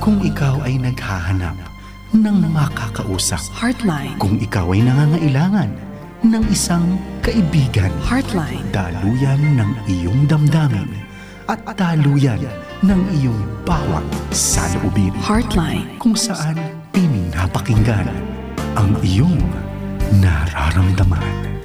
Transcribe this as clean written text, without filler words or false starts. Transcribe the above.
Kung ikaw ay naghahanap ng makakausap, Heartline. kung ikaw ay nangangailangan ng isang kaibigan, Heartline. daluyan ng iyong damdamin at daluyan ng iyong bawat saloobin, Heartline. kung saan pinapakinggan ang iyong nararamdaman.